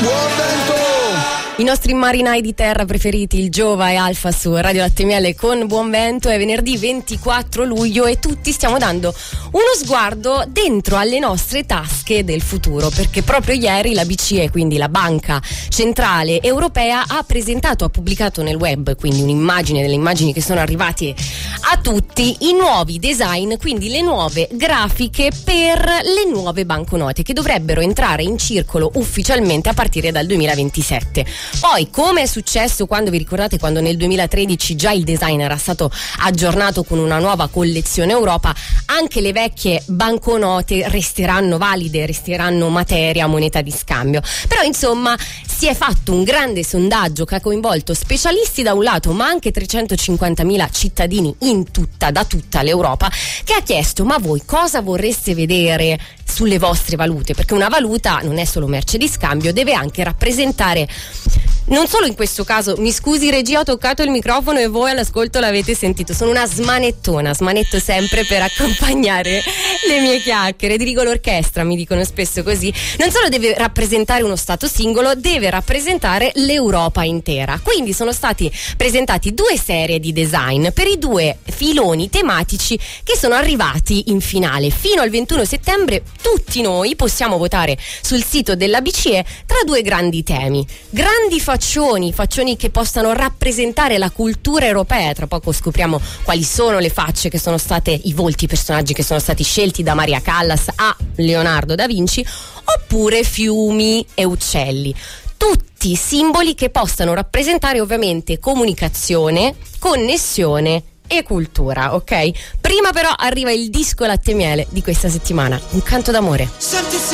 I nostri marinai di terra preferiti, il Giova e Alfa su Radio Latte Miele con Buon Vento. È venerdì 24 luglio e tutti stiamo dando uno sguardo dentro alle nostre tasche del futuro, perché proprio ieri la BCE, quindi la Banca Centrale Europea, ha pubblicato nel web, quindi un'immagine delle immagini che sono arrivate a tutti, i nuovi design, quindi le nuove grafiche per le nuove banconote che dovrebbero entrare in circolo ufficialmente a partire dal 2027. Poi, come è successo quando vi ricordate quando nel 2013 già il design era stato aggiornato con una nuova collezione Europa, anche le vecchie banconote resteranno valide, resteranno materia, moneta di scambio. Però insomma si è fatto un grande sondaggio che ha coinvolto specialisti da un lato, ma anche 350.000 cittadini da tutta l'Europa, che ha chiesto: ma voi cosa vorreste vedere sulle vostre valute? Perché una valuta non è solo merce di scambio, deve anche rappresentare, non solo in questo caso, mi scusi regia, ho toccato il microfono e voi all'ascolto l'avete sentito, sono una smanettona, smanetto sempre per accompagnare le mie chiacchiere, dirigo l'orchestra, mi dicono spesso così. Non solo deve rappresentare uno stato singolo, deve rappresentare l'Europa intera. Quindi sono stati presentati due serie di design per i due filoni tematici che sono arrivati in finale. Fino al 21 settembre tutti noi possiamo votare sul sito della BCE tra due grandi temi, grandi faccioni che possano rappresentare la cultura europea. Tra poco scopriamo quali sono le facce che sono state, i volti, i personaggi che sono stati scelti da Maria Callas a Leonardo da Vinci, oppure fiumi e uccelli. Tutti simboli che possano rappresentare ovviamente comunicazione, connessione e cultura, ok? Prima però arriva il disco Latte Miele di questa settimana, Un canto d'amore. Senti